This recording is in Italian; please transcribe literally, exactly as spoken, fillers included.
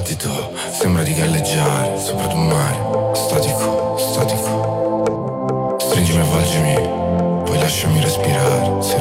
battito sembra di galleggiare sopra ad un mare statico, statico. Stringimi, avvolgimi, poi lasciami respirare. Se